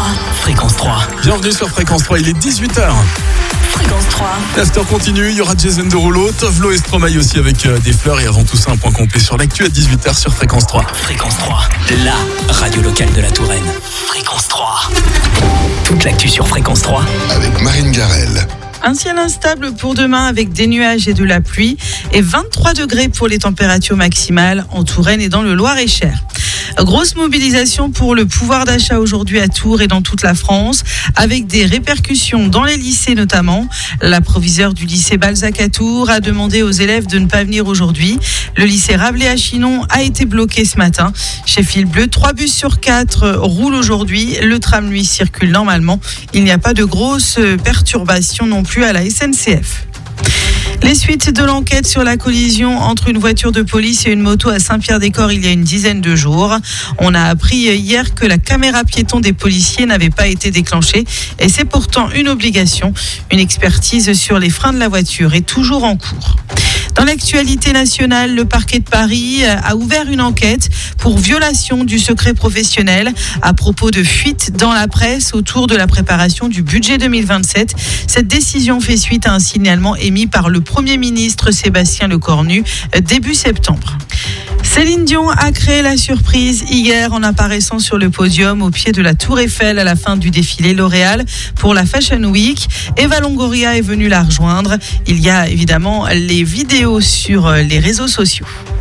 Fréquence 3. Bienvenue sur Fréquence 3, il est 18h. Fréquence 3. L'after continue, il y aura Jason Derulo, Tovlo et Stromae aussi avec des fleurs. Et avant tout ça, un point complet sur l'actu à 18h sur Fréquence 3. Fréquence 3, la radio locale de la Touraine. Fréquence 3. Toute l'actu sur Fréquence 3. Avec Marine Garel. Un ciel instable pour demain avec des nuages et de la pluie et 23 degrés pour les températures maximales en Touraine et dans le Loir-et-Cher. Grosse mobilisation pour le pouvoir d'achat aujourd'hui à Tours et dans toute la France, avec des répercussions dans les lycées notamment. La proviseure du lycée Balzac à Tours a demandé aux élèves de ne pas venir aujourd'hui. Le lycée Rabelais à Chinon a été bloqué ce matin. Chez Fil Bleu, 3 bus sur 4 roulent aujourd'hui. Le tram, lui, circule normalement. Il n'y a pas de grosses perturbations non plus à la SNCF. Les suites de l'enquête sur la collision entre une voiture de police et une moto à Saint-Pierre-des-Corps il y a une dizaine de jours. On a appris hier que la caméra piéton des policiers n'avait pas été déclenchée et c'est pourtant une obligation. Une expertise sur les freins de la voiture est toujours en cours. Dans l'actualité nationale, le parquet de Paris a ouvert une enquête pour violation du secret professionnel à propos de fuites dans la presse autour de la préparation du budget 2027. Cette décision fait suite à un signalement émis par le Premier ministre Sébastien Lecornu début septembre. Céline Dion a créé la surprise hier en apparaissant sur le podium au pied de la Tour Eiffel à la fin du défilé L'Oréal pour la Fashion Week. Eva Longoria est venue la rejoindre. Il y a évidemment les vidéos sur les réseaux sociaux.